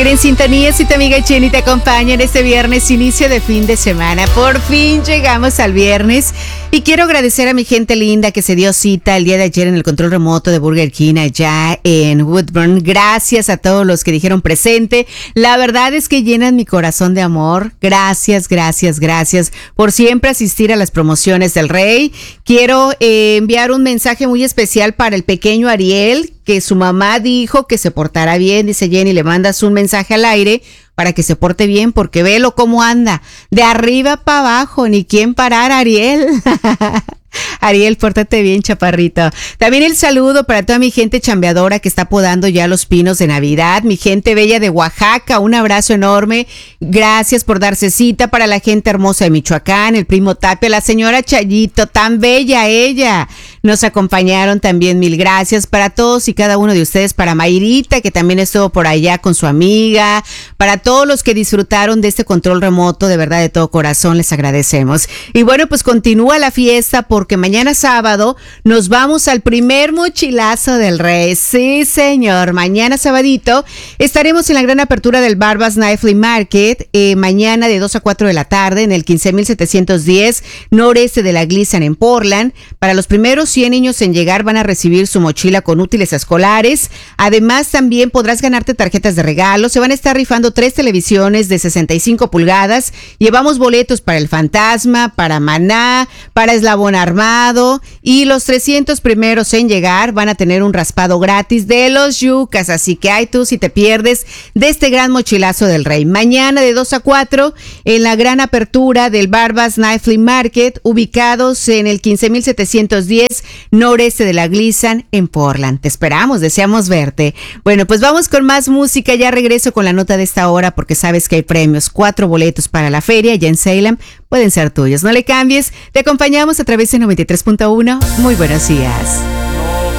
En sintonía, si tu amiga Jenny te acompaña en este viernes, inicio de fin de semana. Por fin llegamos al viernes y quiero agradecer a mi gente linda que se dio cita el día de ayer en el control remoto de Burger King allá en Woodburn. Gracias a todos los que dijeron presente. La verdad es que llenan mi corazón de amor. Gracias, gracias, gracias por siempre asistir a las promociones del Rey. Quiero enviar un mensaje muy especial para el pequeño Ariel, que su mamá dijo que se portará bien. Dice Jenny, le mandas un mensaje al aire para que se porte bien, porque velo cómo anda, de arriba para abajo, ni quién parar, Ariel. Ariel, pórtate bien, chaparrito. También el saludo para toda mi gente chambeadora que está podando ya los pinos de Navidad, mi gente bella de Oaxaca, un abrazo enorme. Gracias por darse cita. Para la gente hermosa de Michoacán, el primo Tapia, la señora Chayito, tan bella ella. Nos acompañaron también, mil gracias para todos y cada uno de ustedes, para Mayrita, que también estuvo por allá con su amiga, para todos los que disfrutaron de este control remoto, de verdad, de todo corazón, les agradecemos. Y bueno, pues continúa la fiesta porque mañana sábado nos vamos al primer mochilazo del Rey. Sí, señor, mañana sabadito estaremos en la gran apertura del Barbas Night Flea Market, mañana de 2 a 4 de la tarde en el 15,710 noreste de la Gleason en Portland. Para los primeros 100 niños en llegar van a recibir su mochila con útiles escolares. Además, también podrás ganarte tarjetas de regalo. Se van a estar rifando 3 televisiones de 65 pulgadas. Llevamos boletos para El Fantasma, para Maná, para Eslabón Armado, y los 300 primeros en llegar van a tener un raspado gratis de los yucas. Así que ay tú si te pierdes de este gran mochilazo del Rey. Mañana de 2 a 4 en la gran apertura del Barbas Night Flea Market, ubicados en el 15,710 noreste de la Gleason en Portland. Te esperamos, deseamos verte. Bueno, pues vamos con más música. Ya regreso con la nota de esta hora porque sabes que hay premios. 4 boletos para la feria ya en Salem pueden ser tuyos. No le cambies. Te acompañamos a través de 93.1. Muy buenos días.